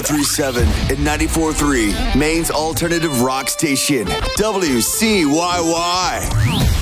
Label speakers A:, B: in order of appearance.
A: 1037 and 94.3, Maine's alternative rock station, WCYY.